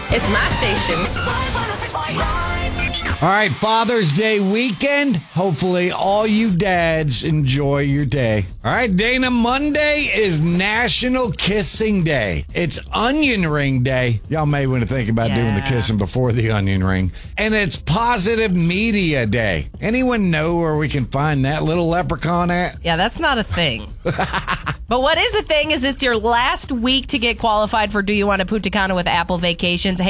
It's my station. All right, Father's Day weekend. Hopefully all you dads enjoy your day. All right, Dana, Monday is National Kissing Day. It's Onion Ring Day. Y'all may want to think about doing the kissing before the onion ring. And it's Positive Media Day. Anyone know where we can find that little leprechaun at? Yeah, that's not a thing. But what is a thing is it's your last week to get qualified for Do You Want to Punta Cana with Apple Vacations. Hey,